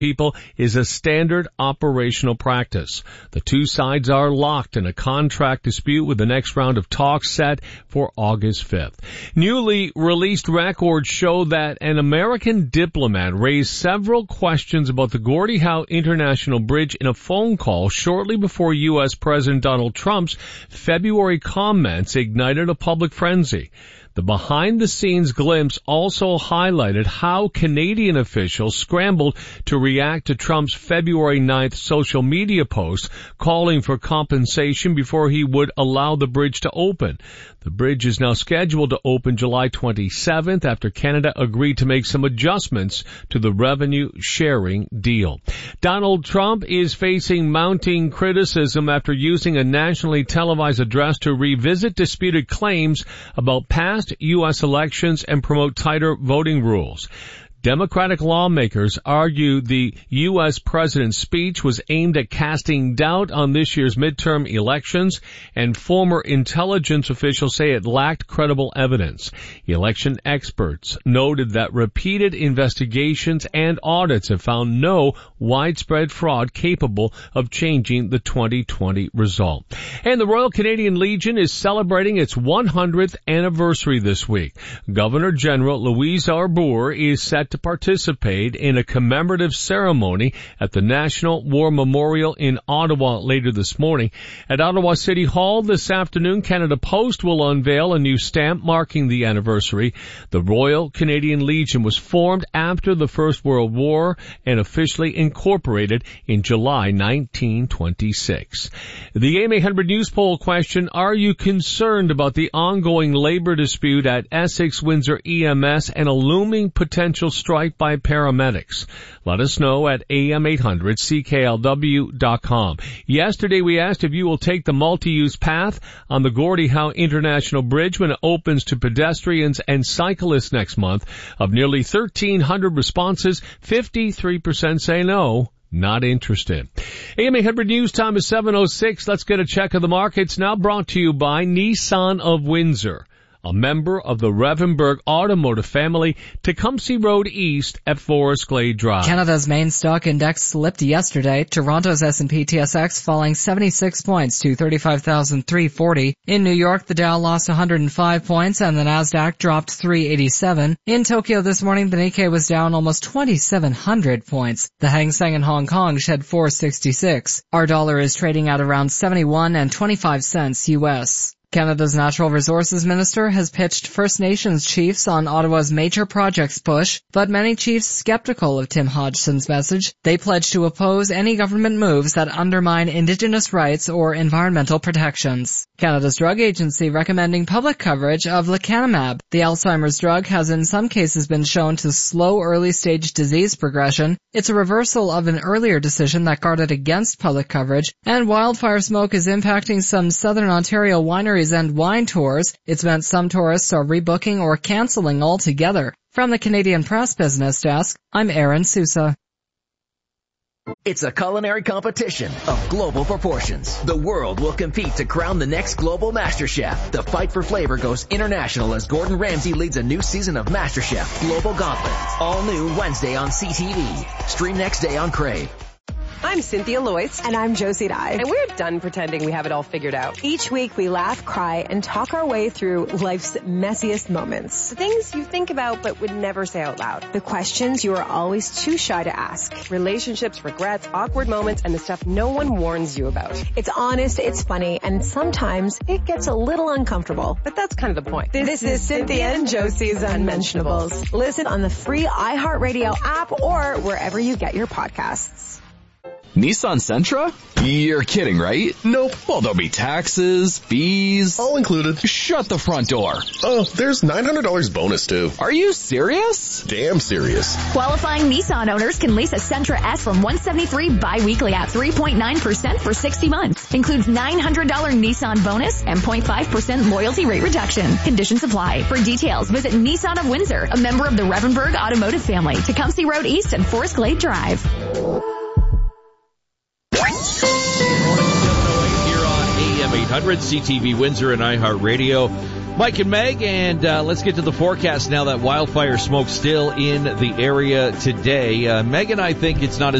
people is a standard operational practice. The two sides are locked in a contract dispute with the next round of talks set for August 5th. Newly released records show that an American diplomat raised several questions about the Gordie Howe International Bridge in a phone call shortly before U.S. President Donald Trump's February comments ignited a public frenzy. The behind-the-scenes glimpse also highlighted how Canadian officials scrambled to react to Trump's February 9th social media post calling for compensation before he would allow the bridge to open. The bridge is now scheduled to open July 27th after Canada agreed to make some adjustments to the revenue-sharing deal. Donald Trump is facing mounting criticism after using a nationally televised address to revisit disputed claims about past U.S. elections and promote tighter voting rules. Democratic lawmakers argue the U.S. president's speech was aimed at casting doubt on this year's midterm elections, and former intelligence officials say it lacked credible evidence. Election experts noted that repeated investigations and audits have found no widespread fraud capable of changing the 2020 result. And the Royal Canadian Legion is celebrating its 100th anniversary this week. Governor General Louise Arbour is set to participate in a commemorative ceremony at the National War Memorial in Ottawa later this morning. At Ottawa City Hall this afternoon, Canada Post will unveil a new stamp marking the anniversary. The Royal Canadian Legion was formed after the First World War and officially incorporated in July 1926. The AM800 News Poll question, are you concerned about the ongoing labor dispute at Essex Windsor EMS and a looming potential strike by paramedics? Let us know at am800CKLW.com. Yesterday we asked if you will take the multi-use path on the Gordie Howe International Bridge when it opens to pedestrians and cyclists next month. Of nearly 1,300 responses, 53% say no. Not interested. AM800 News time is 7:06. Let's get a check of the markets now, brought to you by Nissan of Windsor, a member of the Revenberg Automotive family, Tecumseh Road East at Forest Glade Drive. Canada's main stock index slipped yesterday. Toronto's S&P TSX falling 76 points to 35,340. In New York, the Dow lost 105 points and the Nasdaq dropped 387. In Tokyo this morning, the Nikkei was down almost 2,700 points. The Hang Seng in Hong Kong shed 466. Our dollar is trading at around 71.25 cents US. Canada's Natural Resources Minister has pitched First Nations chiefs on Ottawa's major projects push, but many chiefs skeptical of Tim Hodgson's message. They pledge to oppose any government moves that undermine Indigenous rights or environmental protections. Canada's Drug Agency recommending public coverage of lecanemab. The Alzheimer's drug has in some cases been shown to slow early-stage disease progression. It's a reversal of an earlier decision that guarded against public coverage, and wildfire smoke is impacting some Southern Ontario wineries and wine tours. It's meant some tourists are rebooking or canceling altogether. From the Canadian Press Business Desk, I'm Aaron Sousa. It's a culinary competition of global proportions. The world will compete to crown the next global master chef. The fight for flavor goes international as Gordon Ramsay leads a new season of MasterChef Global Gauntlet. All new Wednesday on CTV. Stream next day on Crave. I'm Cynthia Loyce. And I'm Josie Dye. And we're done pretending we have it all figured out. Each week we laugh, cry, and talk our way through life's messiest moments. The things you think about but would never say out loud. The questions you are always too shy to ask. Relationships, regrets, awkward moments, and the stuff no one warns you about. It's honest, it's funny, and sometimes it gets a little uncomfortable. But that's kind of the point. This is Cynthia and Josie's Unmentionables. Listen on the free iHeartRadio app or wherever you get your podcasts. Nissan Sentra? You're kidding, right? Nope. Well, there'll be taxes, fees. All included. Shut the front door. Oh, there's $900 bonus too. Are you serious? Damn serious. Qualifying Nissan owners can lease a Sentra S from $173 bi-weekly at 3.9% for 60 months. Includes $900 Nissan bonus and 0.5% loyalty rate reduction. Conditions apply. For details, visit Nissan of Windsor, a member of the Revenberg Automotive family, Tecumseh Road East and Forest Glade Drive. Here on AM800, CTV Windsor and iHeartRadio. Mike and Meg, and let's get to the forecast now that wildfire smoke still in the area today. Meg and I think it's not as